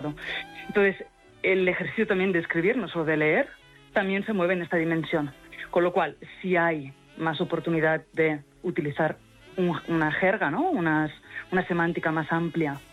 eso. Entonces, el ejercicio también de escribir, no solo de leer, también se mueve en esta dimensión. Con lo cual, si hay más oportunidad de utilizar una jerga, ¿no? Una semántica más amplia